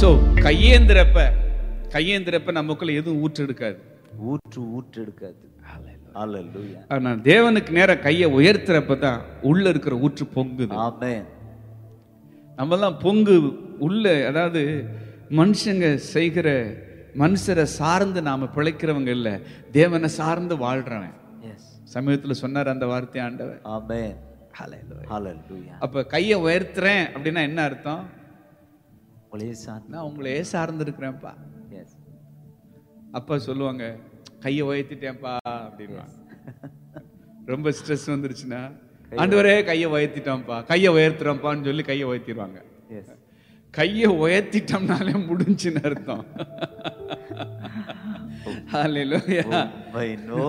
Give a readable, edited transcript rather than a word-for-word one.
So கையேந்திரப்ப நமக்குள்ள எதுவும் ஊற்றெடுக்காது. ஊற்றெடுக்காது. ஹalleluya. ஆனா தேவனுக்கு நேரா கையை உயர்த்துறப்பதான் உள்ள இருக்கிற ஊற்று பொங்குது. ஆமென். நம்மெல்லாம் உள்ள, அதாவது மனுஷங்க செய்கிற மனுஷரை சார்ந்து நாம பிழைக்கிறவங்க இல்ல, தேவனை சார்ந்து வாழ்றவன். சமீபத்தில் சொன்னார் அந்த வார்த்தை ஆண்டவர். ஆமென். ஹalleluya. அப்ப கையை உயர்த்துறேன் அப்படின்னா என்ன அர்த்தம்? நான் உங்களையே சார்ந்து இருக்கிறேன்ப்பா. அப்பா சொல்லுவாங்க, கையை உயர்த்திட்டேன்ப்பா அப்படின்வாங்க. ரொம்ப ஸ்ட்ரெஸ் வந்துருச்சுன்னா, ஆண்டவரே கையை உயர்த்திட்டோம்ப்பா, கையை உயர்த்துறோம்ப்பான்னு சொல்லி கையை உயர்த்திடுவாங்க. கையை உயர்த்திட்டோம்னாலே முடிஞ்சுன்னு அர்த்தம். ஹalleluya.